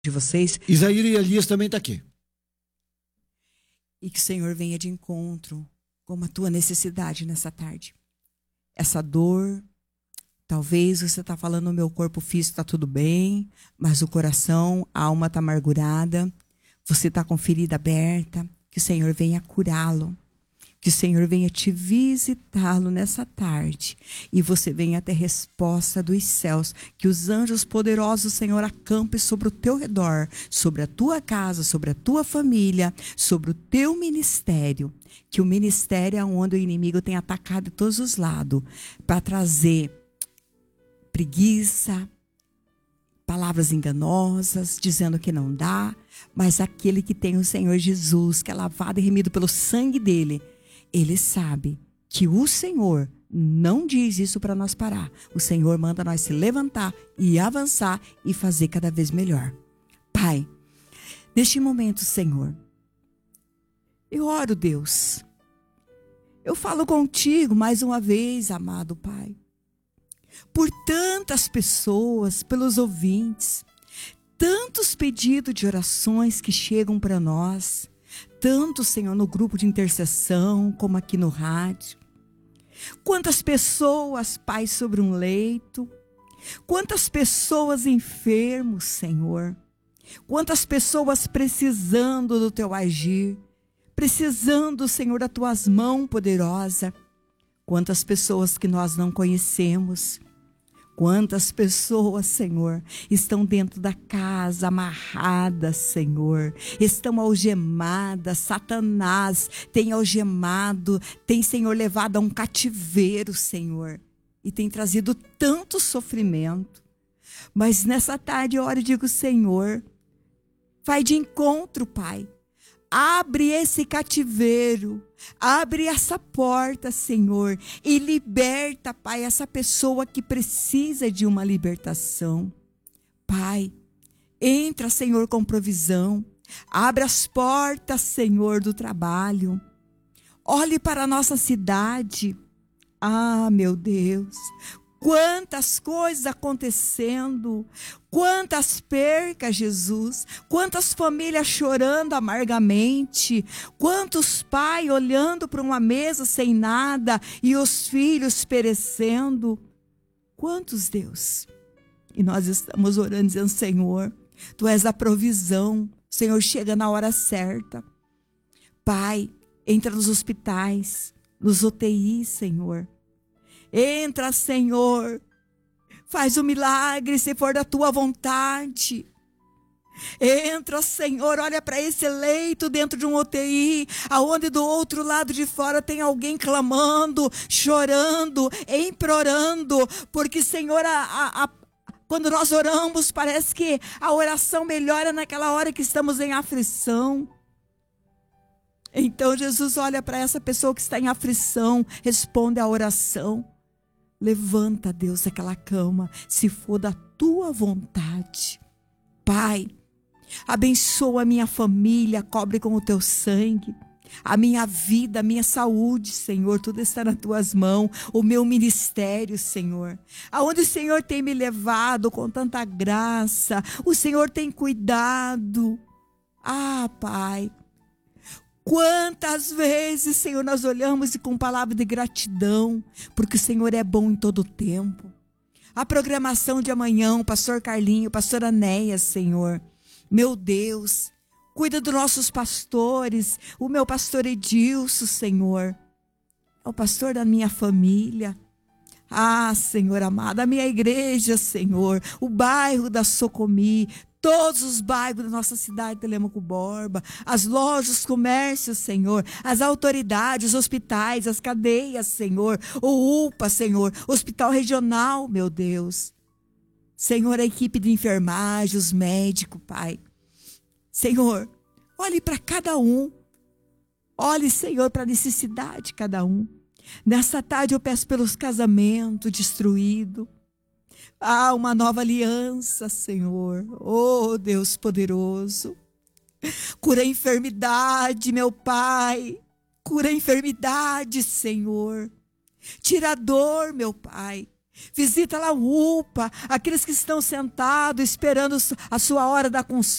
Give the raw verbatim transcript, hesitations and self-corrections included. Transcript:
de vocês. Isaías e Elias também está aqui. E que o Senhor venha de encontro com a tua necessidade nessa tarde. Essa dor, talvez você está falando, o meu corpo físico está tudo bem, mas o coração, a alma está amargurada, você está com ferida aberta, que o Senhor venha curá-lo. Que o Senhor venha te visitá-lo nessa tarde. E você venha ter resposta dos céus. Que os anjos poderosos, Senhor, acampem sobre o teu redor. Sobre a tua casa, sobre a tua família. Sobre o teu ministério. Que o ministério é onde o inimigo tem atacado de todos os lados. Para trazer preguiça, palavras enganosas, dizendo que não dá. Mas aquele que tem o Senhor Jesus, que é lavado e remido pelo sangue dele, ele sabe que o Senhor não diz isso para nós parar. O Senhor manda nós se levantar e avançar e fazer cada vez melhor. Pai, neste momento, Senhor, eu oro, Deus. Eu falo contigo mais uma vez, amado Pai. Por tantas pessoas, pelos ouvintes, tantos pedidos de orações que chegam para nós. Tanto, Senhor, no grupo de intercessão, como aqui no rádio. Quantas pessoas, Pai, sobre um leito. Quantas pessoas enfermos, Senhor. Quantas pessoas precisando do Teu agir. Precisando, Senhor, das Tuas mãos poderosas. Quantas pessoas que nós não conhecemos. Quantas pessoas, Senhor, estão dentro da casa, amarradas, Senhor, estão algemadas, Satanás tem algemado, tem, Senhor, levado a um cativeiro, Senhor, e tem trazido tanto sofrimento. Mas nessa tarde eu oro e digo, Senhor, vai de encontro, Pai. Abre esse cativeiro, abre essa porta, Senhor, e liberta, Pai, essa pessoa que precisa de uma libertação. Pai, entra, Senhor, com provisão, abre as portas, Senhor, do trabalho. Olhe para a nossa cidade. Ah, meu Deus, quantas coisas acontecendo, quantas percas, Jesus, quantas famílias chorando amargamente, quantos pais olhando para uma mesa sem nada e os filhos perecendo. Quantos, Deus? E nós estamos orando dizendo, Senhor, Tu és a provisão, Senhor, chega na hora certa. Pai, entra nos hospitais, nos U T Is, Senhor. Entra, Senhor, faz o milagre se for da Tua vontade. Entra, Senhor, olha para esse leito dentro de um U T I, aonde do outro lado de fora tem alguém clamando, chorando, implorando, porque, Senhor, a, a, a, quando nós oramos, parece que a oração melhora naquela hora que estamos em aflição. Então, Jesus, olha para essa pessoa que está em aflição, responde a oração. Levanta, Deus, aquela cama, se for da Tua vontade. Pai, abençoa a minha família, cobre com o Teu sangue. A minha vida, a minha saúde, Senhor, tudo está nas Tuas mãos. O meu ministério, Senhor. Aonde o Senhor tem me levado com tanta graça. O Senhor tem cuidado. Ah, Pai. Quantas vezes, Senhor, nós olhamos e com palavra de gratidão, porque o Senhor é bom em todo tempo. A programação de amanhã, o pastor Carlinho, o pastor Anéas, Senhor. Meu Deus, cuida dos nossos pastores, o meu pastor Edilson, Senhor. É o pastor da minha família. Ah, Senhor amado, a minha igreja, Senhor, o bairro da Socomi, todos os bairros da nossa cidade de Telêmaco Borba, as lojas, os comércios, Senhor, as autoridades, os hospitais, as cadeias, Senhor, o U P A, Senhor, hospital regional, meu Deus. Senhor, a equipe de enfermagem, os médicos, Pai. Senhor, olhe para cada um. Olhe, Senhor, para a necessidade de cada um. Nessa tarde eu peço pelos casamentos destruídos. Ah, uma nova aliança, Senhor. Oh, Deus poderoso. Cura a enfermidade, meu Pai. Cura a enfermidade, Senhor. Tira a dor, meu Pai. Visita lá o UPA, aqueles que estão sentados esperando a sua hora da consulta.